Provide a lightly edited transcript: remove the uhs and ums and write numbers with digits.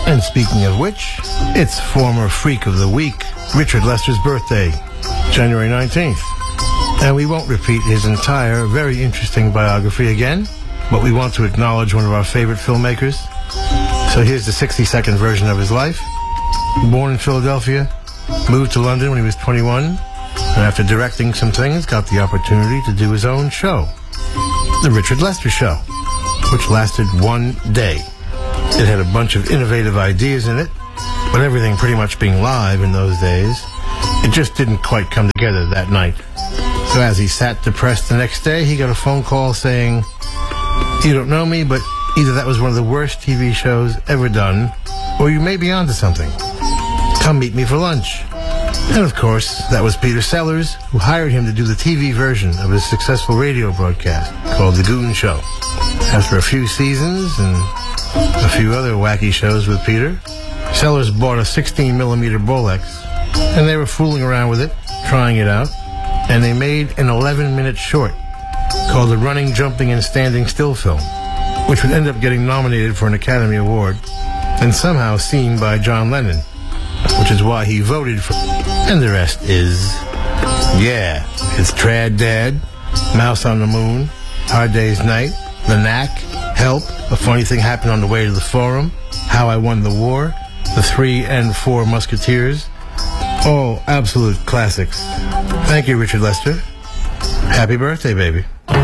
And speaking of which, it's former Freak of the Week, Richard Lester's birthday, January 19th. And we won't repeat his entire, very interesting biography again, but we want to acknowledge one of our favorite filmmakers. So here's the 60-second version of his life. Born in Philadelphia, moved to London when he was 21, and after directing some things, got the opportunity to do his own show, The Richard Lester Show, which lasted one day. It had a bunch of innovative ideas in it, but everything pretty much being live in those days, it just didn't quite come together that night. So as he sat depressed the next day, he got a phone call saying, "You don't know me, but either that was one of the worst TV shows ever done, or you may be onto something. Come meet me for lunch." And of course, that was Peter Sellers, who hired him to do the TV version of his successful radio broadcast called The Goon Show. After a few seasons and a few other wacky shows with Peter, Sellers bought a 16mm Bolex, and they were fooling around with it, trying it out, and they made an 11-minute short called The Running, Jumping, and Standing Still Film, which would end up getting nominated for an Academy Award and somehow seen by John Lennon, which is why he voted for. And the rest is, yeah, it's Trad Dad, Mouse on the Moon, Hard Day's Night, The Knack, Help, A Funny Thing Happened on the Way to the Forum, How I Won the War, The 3 and 4 Musketeers, all absolute classics. Thank you, Richard Lester. Happy birthday, baby.